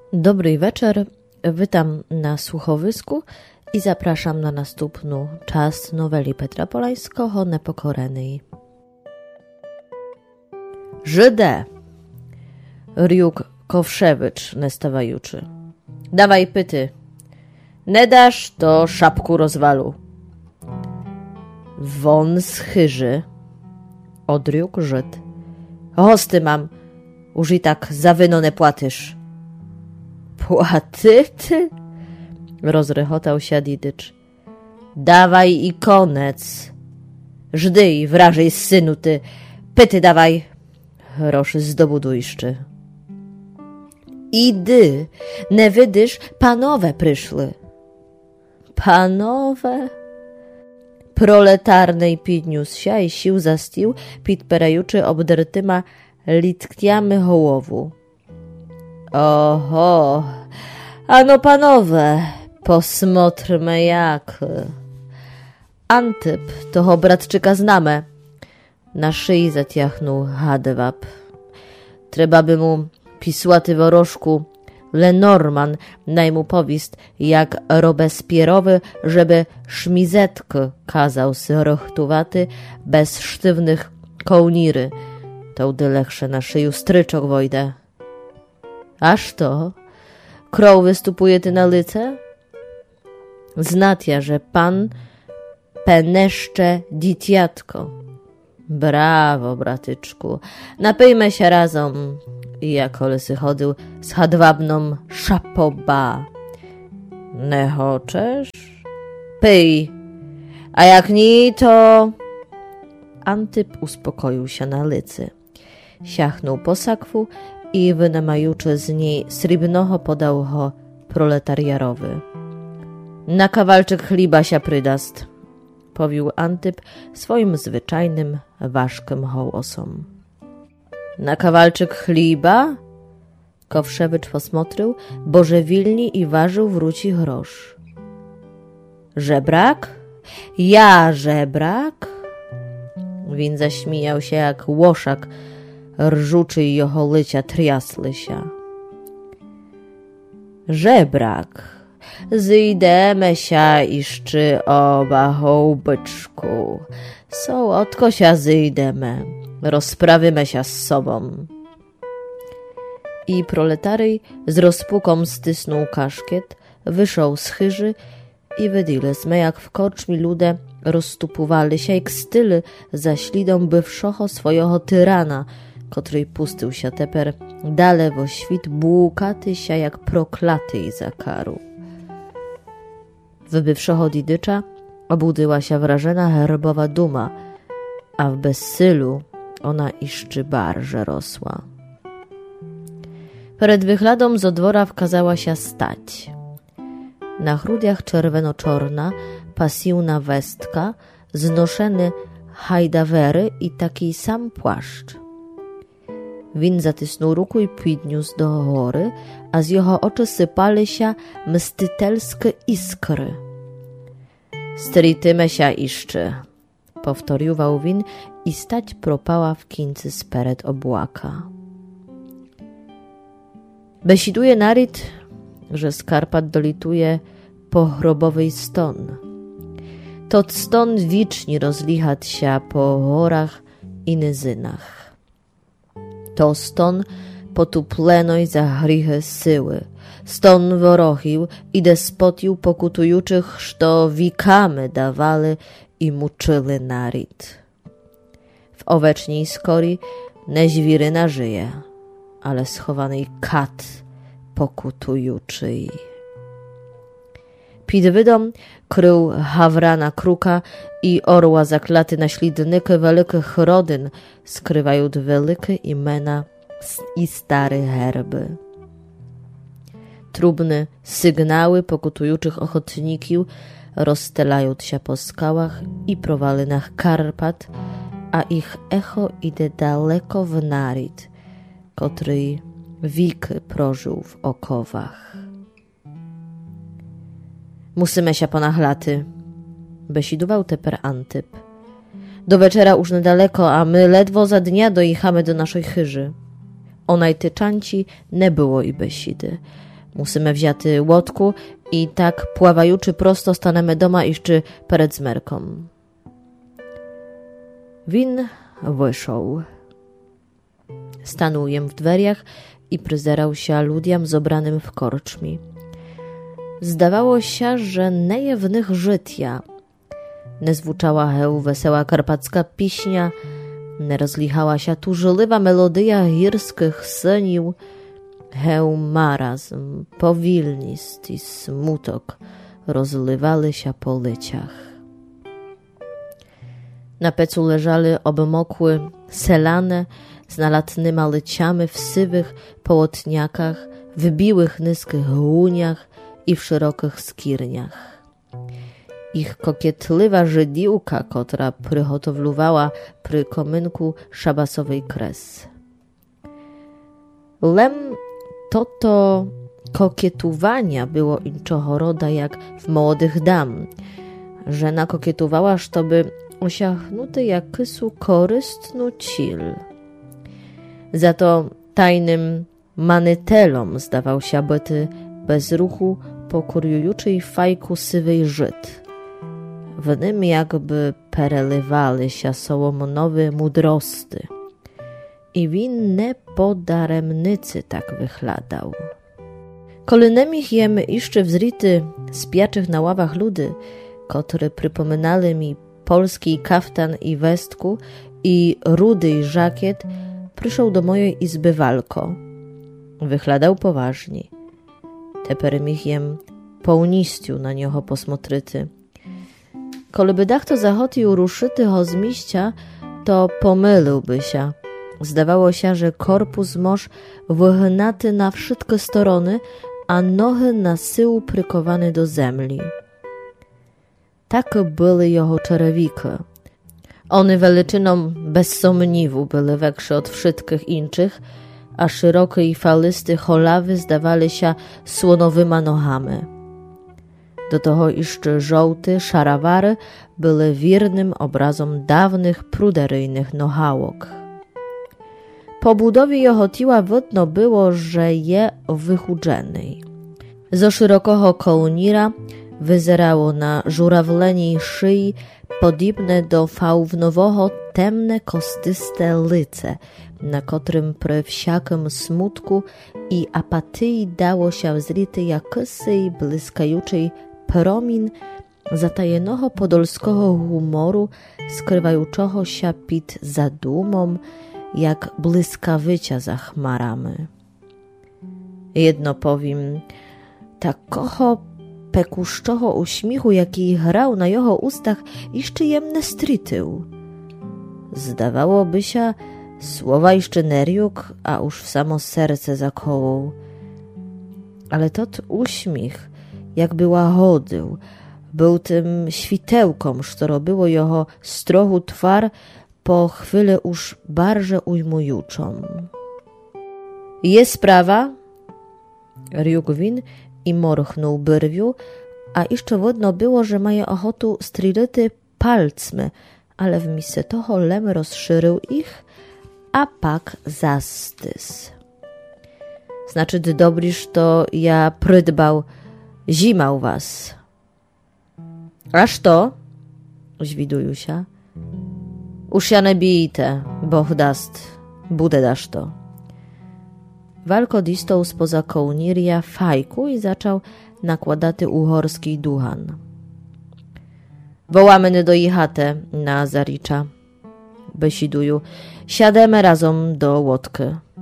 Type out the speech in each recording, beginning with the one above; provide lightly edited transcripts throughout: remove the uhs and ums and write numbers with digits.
Dobry wieczór, witam na słuchowisku i zapraszam na następną czas noweli Petra Polańskiego Nepokorenej. Żydę! Riuk Kowszewicz nestawajuczy. Dawaj pyty. Nie dasz, to szapku rozwalu. Won z chyży, odriókł Żyd. Hosty mam, już i tak za wyno nie płatysz. Płaty ty? Rozrechotał się Didycz. Dawaj i konec. Żdyj, wrażej synu ty, pyty dawaj. Roszy zdobudujszczy. Idy, nie wydysz, panowe przyszły. Panowe? Proletarnej podniósł się i sił zastił pід пераючи obdertyma litkniamy hołowu. Oho, ano panowe, posmotrmy jak. Antyp, toho bratczyka znamy. Na szyi zatiachnął Hadewab. Trzeba by mu, pisłaty worożku, Lenormand najmu powist, jak Robespierowy, żeby szmizetkę kazał srochtuwaty, bez sztywnych kołniry. To dylechsze na szyju stryczok wojdę. Aż to? Kroł wystupuje ty na lice? Znatja, że pan peneszcze ditiatko. Brawo, bratyczku. Napijmy się razem. I jak olysy chodził z hadwabną szapoba. Nie choczesz? Pij. A jak nie, to... Antyp uspokoił się na licy. Siachnął po sakwu i wynamajuczy z niej srebrnoho podał ho proletariarowy. Na kawalczyk chliba się prydast, powił Antyp swoim zwyczajnym, ważkim hołosom. Na kawalczyk chliba? Kowszewicz posmotrył, bo że wilni i ważył wróci grosz. Żebrak? Ja żebrak? Win zaśmijał się jak łoszak, rżuczy i jeho lycia triasły się. Żebrak, zydemy się iszczy oba hołbyczku. So odko się zydemy, rozprawimy się z sobą. I proletaryj z rozpuką stysnął kaszkiet, wyszł z chyży i wydilesmy jak w korczmi lude rozstupowali się jak styly za ślidą bywszego swojego tyrana, który pustył się teper dale wo świt błukaty się jak proklaty i za karu. W bywszego Didycza obudziła się wrażena herbowa duma, a w bezsylu ona iszczy barże rosła. Przed wychladą z odwora wkazała się stać. Na chrudiach czerwono-czorna, pasiwna westka, znoszeny hajdawery i taki sam płaszcz. Win zatysnął ruku i podniósł do góry, a z jego oczu sypali się mstytelskie iskry. Strytymy się iszczy, powtórzył Win i stać propała w kincy spered obłaka. Besiduje narit, że z Karpat dolituje pochrobowy ston. Tot ston wiczni rozlichat się po horach i nyzynach. To ston potuplenoj za hrychy syły. Ston worochił i despotił pokutujuczych, što wikamy dawali i muczyli narit. W oweczniej skori neźwiryna żyje, ale schowany kat pokutujuczy. Pід widom krył hawrana kruka i orła zaklaty na ślidnyky wielkich rodyn skrywają wielkie imena i stare herby. Trubne sygnały pokutujuczych ochotników rozstelają się po skałach i prowalinach Karpat, a ich echo idzie daleko w narit, który wik prożył w okowach. Musimy się ponachlaty, besidował teper Antyp. Do wieczera już niedaleko, a my ledwo za dnia dojechamy do naszej chyży. O najtyczanci nie było i besidy. Musimy wziąty łodku i tak pławajuczy prosto stanemy doma jeszcze przed zmerką. Win wyszł. Stanął jem w dweriach i pryzerał się ludziom zobranym w korczmi. Zdawało się, że nie w nich życia. Nie zwuczała heł wesoła karpacka piśnia, nie rozlichała się tużliwa melodia górskich synił, heł marazm, powilnist i smutok rozlewali się po lyciach. Na pecu leżały obmokłe selane z nalatnymi lyciami w sywych połotniakach, w biłych niskich łuniach i w szerokich skirniach. Ich kokietliwa żydiłka, która przygotowlowała przy komynku szabasowej kres. Lem to kokietuwania było inczego roda jak w młodych dam. Żena kokietowała, żeby osiągnuty jakisu korystnu cil. Za to tajnym manytelom zdawał się byty bez ruchu pokoriujuczej fajku sywej Żyd. W nim jakby perelewali się Solomonowe mudrosty. I winne podaremnicy tak wychladał. Kolejnymi jemy jeszcze wzrity spiaczych na ławach ludy, które przypominali mi polski kaftan i westku i rudy żakiet, przyszedł do mojej izby Walko. Wychladał poważnie. Teper mich jem połnistiu na niego posmotryty. Koleby dach to zachodził ruszyty ho z miścia, to pomyliłby się. Zdawało się, że korpus moż wychnaty na wszystkie strony, a nohy na sył prykowany do zemli. Tak były jego czerewiki. One weliczyną bez somniwu były większe od wszystkich inczych, a szerokie i falisty cholawy zdawali się słonowyma nohami. Do toho jeszcze żółte szarawary były wiernym obrazom dawnych pruderyjnych nohałok. Po budowie jego tiła widno było, że je wychudzenej. Zo szerokoho kołnira wyzerało na żurawleniej szyi podobne do fałwnowoho temne kostyste lice, na którym przy wsiakim smutku i apatyi dało się zrity jakysej błyskajuczej promin zatajenego podolskiego humoru, skrywajuczego się pід zadumą, jak błyskawycia za chmarami. Jedno powiem, takoho pekuszczoho uśmiechu, jaki grał na jego ustach, jeszcze jem nie strytył. Zdawałoby się, słowa jeszcze neriuk, a już w samo serce zakołał. Ale tot uśmiech, jakby łagodył, był tym świtełkom, co robiło jego strochu twar po chwili już bardzo ujmujuczą. Jest sprawa? Riuk win i morchnął brwiu, a jeszcze widno było, że maje ochotu strility palcmy, ale w miejsce toho Lem rozszerzył ich, a pak zastys. Znaczy, dobriż to ja prydbał, zima u was. Aż to? Zwiduju się. Uż ja nie bijte, Boh dast, budę dasz to. Walko distał spoza kołniria fajku i zaczął nakładaty uhorski duchan. Wołamy do jechatę na zaricza. Besiduju, siademy razem do łodki.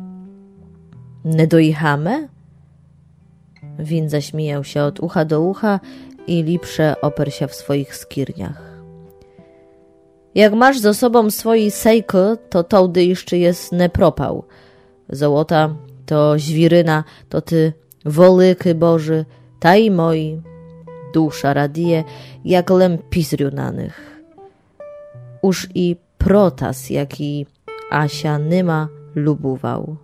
Nie dojechamy? Win zaśmiejał się od ucha do ucha i lipsze oparł się w swoich skirniach. Jak masz ze sobą swoi sejki, to tołdy jeszcze jest nepropał. Złota to żwiryna, to ty wolyky Boży, ta i moi. Dusza radije, jak lem pizriu na nich. Uż i protas, jaki Asia nyma lubował.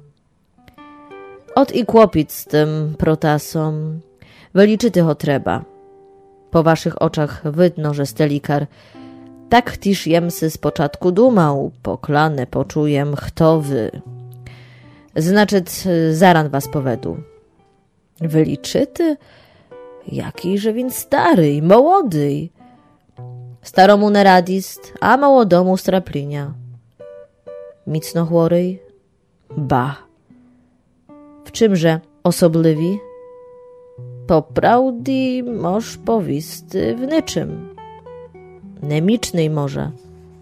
Ot i kłopic z tym protasom. Wyliczyty ho trzeba. Po waszych oczach widno, że stelikar. Tak tiż jemsy z początku dumał, poklane poczujem, kto wy. Znaczyt, zaran was povedu. Wyliczyty? Jakiże więc stary i młody. Staromu nie radist, a młodomu straplinia. Micno chłory? Ba. W czymże osobliwi? Po prawdy moż powisty w niczym. Nemicznej może.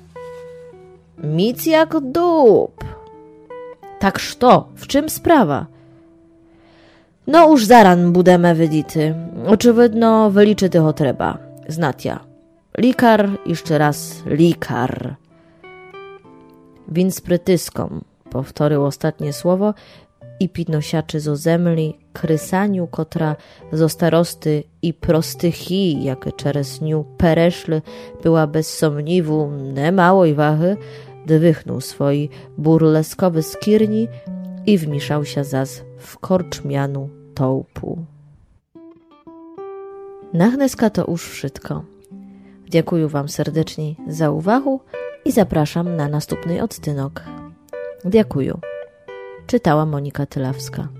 Mic jak dup. Tak szto, w czym sprawa? No już zaran budeme wydity. Oczywidno wyliczy toho trzeba. Znatia. Likar, jeszcze raz likar. Win z prytyską, powtórzył ostatnie słowo i pinosiaczy zo zemli, krysaniu, kotra zo starosty i prostychi, jakie czerez niu pereszły, była bez somniwu nemałej wachy, wychnął swoi burleskowy skirni i wmiszał się zas w korczmianu tołpu. Nachneska to już wszystko. Dziękuję wam serdecznie za uwagę i zapraszam na następny odcinek. Dziękuję. Czytała Monika Tylawska.